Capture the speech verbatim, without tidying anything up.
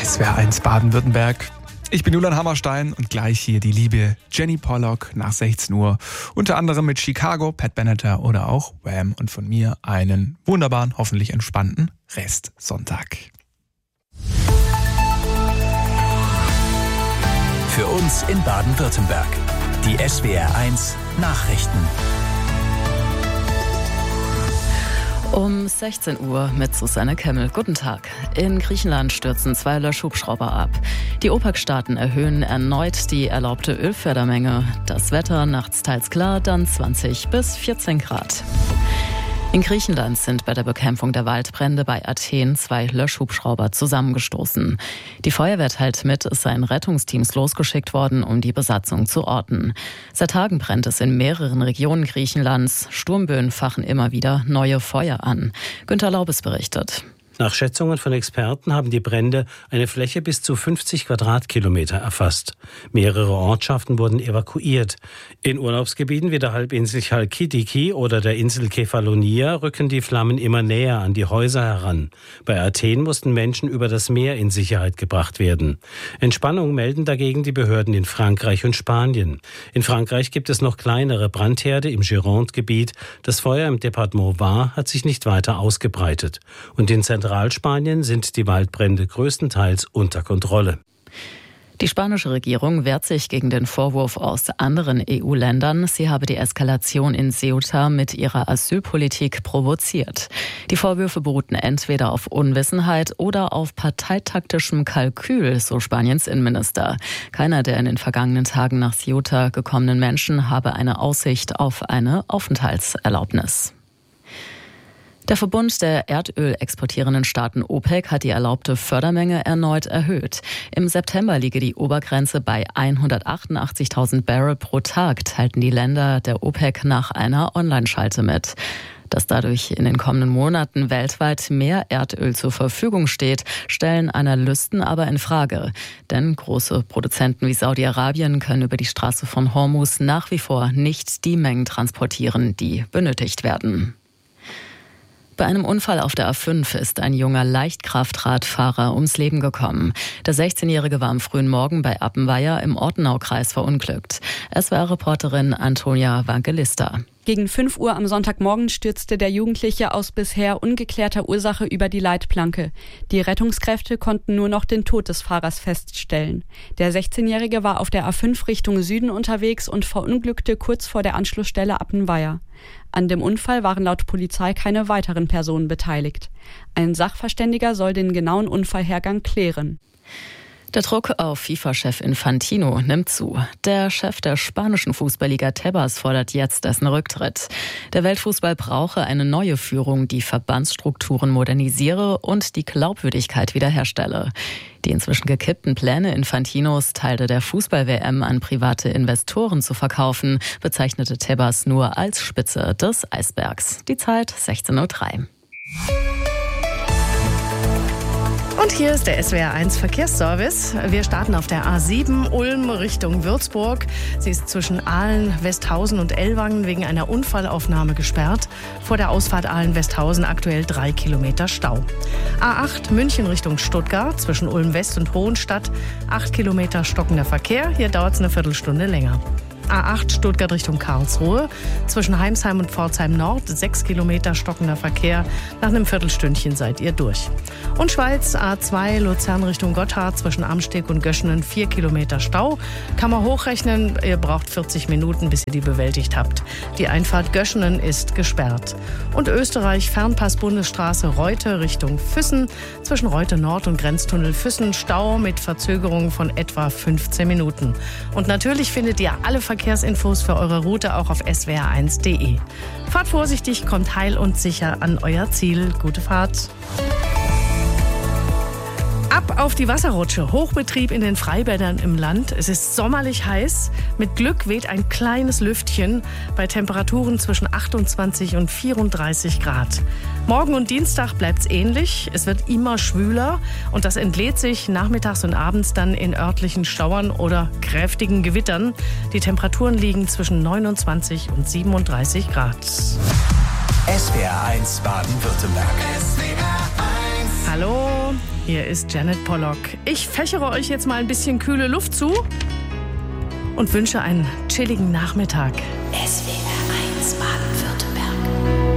S W R eins Baden-Württemberg. Ich bin Julian Hammerstein und gleich hier die liebe Jenny Pollock nach sechzehn Uhr. Unter anderem mit Chicago, Pat Benatar oder auch Wham! Und von mir einen wunderbaren, hoffentlich entspannten Restsonntag. Für uns in Baden-Württemberg. Die S W R eins Nachrichten. Um sechzehn Uhr mit Susanne Kemmel. Guten Tag. In Griechenland stürzen zwei Löschhubschrauber ab. Die OPEC-Staaten erhöhen erneut die erlaubte Ölfördermenge. Das Wetter nachts teils klar, dann zwanzig bis vierzehn Grad. In Griechenland sind bei der Bekämpfung der Waldbrände bei Athen zwei Löschhubschrauber zusammengestoßen. Die Feuerwehr teilt mit, es seien Rettungsteams losgeschickt worden, um die Besatzung zu orten. Seit Tagen brennt es in mehreren Regionen Griechenlands. Sturmböen fachen immer wieder neue Feuer an. Günter Laubes berichtet. Nach Schätzungen von Experten haben die Brände eine Fläche bis zu fünfzig Quadratkilometer erfasst. Mehrere Ortschaften wurden evakuiert. In Urlaubsgebieten wie der Halbinsel Chalkidiki oder der Insel Kefalonia rücken die Flammen immer näher an die Häuser heran. Bei Athen mussten Menschen über das Meer in Sicherheit gebracht werden. Entspannung melden dagegen die Behörden in Frankreich und Spanien. In Frankreich gibt es noch kleinere Brandherde im Gironde-Gebiet. Das Feuer im Departement Var hat sich nicht weiter ausgebreitet. Und in Zentral Zentralspanien sind die Waldbrände größtenteils unter Kontrolle. Die spanische Regierung wehrt sich gegen den Vorwurf aus anderen E U-Ländern, sie habe die Eskalation in Ceuta mit ihrer Asylpolitik provoziert. Die Vorwürfe beruhten entweder auf Unwissenheit oder auf parteitaktischem Kalkül, so Spaniens Innenminister. Keiner der in den vergangenen Tagen nach Ceuta gekommenen Menschen habe eine Aussicht auf eine Aufenthaltserlaubnis. Der Verbund der Erdöl exportierenden Staaten OPEC hat die erlaubte Fördermenge erneut erhöht. Im September liege die Obergrenze bei hundertachtundachtzigtausend Barrel pro Tag, teilten die Länder der OPEC nach einer Online-Schalte mit. Dass dadurch in den kommenden Monaten weltweit mehr Erdöl zur Verfügung steht, stellen Analysten aber in Frage. Denn große Produzenten wie Saudi-Arabien können über die Straße von Hormuz nach wie vor nicht die Mengen transportieren, die benötigt werden. Bei einem Unfall auf der A fünf ist ein junger Leichtkraftradfahrer ums Leben gekommen. Der sechzehnjährige war am frühen Morgen bei Appenweier im Ortenaukreis verunglückt. S W R-Reporterin Antonia Vangelista. Gegen fünf Uhr am Sonntagmorgen stürzte der Jugendliche aus bisher ungeklärter Ursache über die Leitplanke. Die Rettungskräfte konnten nur noch den Tod des Fahrers feststellen. Der sechzehnjährige war auf der A fünf Richtung Süden unterwegs und verunglückte kurz vor der Anschlussstelle Appenweier. An dem Unfall waren laut Polizei keine weiteren Personen beteiligt. Ein Sachverständiger soll den genauen Unfallhergang klären. Der Druck auf FIFA-Chef Infantino nimmt zu. Der Chef der spanischen Fußballliga Tebas fordert jetzt dessen Rücktritt. Der Weltfußball brauche eine neue Führung, die Verbandsstrukturen modernisiere und die Glaubwürdigkeit wiederherstelle. Die inzwischen gekippten Pläne Infantinos, Teile der Fußball-W M an private Investoren zu verkaufen, bezeichnete Tebas nur als Spitze des Eisbergs. Die Zeit sechzehn Uhr drei. Und hier ist der S W R eins Verkehrsservice. Wir starten auf der A sieben Ulm Richtung Würzburg. Sie ist zwischen Aalen, Westhausen und Ellwangen wegen einer Unfallaufnahme gesperrt. Vor der Ausfahrt Aalen-Westhausen aktuell drei Kilometer Stau. A acht München Richtung Stuttgart zwischen Ulm West und Hohenstadt. acht Kilometer stockender Verkehr. Hier dauert es eine Viertelstunde länger. A acht Stuttgart Richtung Karlsruhe. Zwischen Heimsheim und Pforzheim Nord sechs Kilometer stockender Verkehr. Nach einem Viertelstündchen seid ihr durch. Und Schweiz A zwei Luzern Richtung Gotthard zwischen Amsteg und Göschenen vier Kilometer Stau. Kann man hochrechnen, ihr braucht vierzig Minuten, bis ihr die bewältigt habt. Die Einfahrt Göschenen ist gesperrt. Und Österreich Fernpass Bundesstraße Reute Richtung Füssen. Zwischen Reute Nord und Grenztunnel Füssen Stau mit Verzögerung von etwa fünfzehn Minuten. Und natürlich findet ihr alle Verkehr Verkehrsinfos für eure Route auch auf S W R eins Punkt de. Fahrt vorsichtig, kommt heil und sicher an euer Ziel. Gute Fahrt. Ab auf die Wasserrutsche. Hochbetrieb in den Freibädern im Land. Es ist sommerlich heiß. Mit Glück weht ein kleines Lüftchen bei Temperaturen zwischen achtundzwanzig und vierunddreißig Grad. Morgen und Dienstag bleibt es ähnlich. Es wird immer schwüler und das entlädt sich nachmittags und abends dann in örtlichen Schauern oder kräftigen Gewittern. Die Temperaturen liegen zwischen neunundzwanzig und siebenunddreißig Grad. S W R eins Baden-Württemberg. Hallo. Hier ist Janet Pollock. Ich fächere euch jetzt mal ein bisschen kühle Luft zu und wünsche einen chilligen Nachmittag. S W R eins Baden-Württemberg.